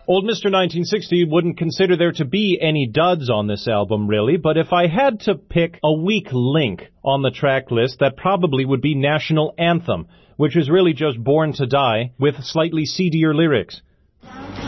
Old Mr. 1960 wouldn't consider there to be any duds on this album, really, but if I had to pick a weak link on the track list, that probably would be National Anthem, which is really just Born to Die with slightly seedier lyrics.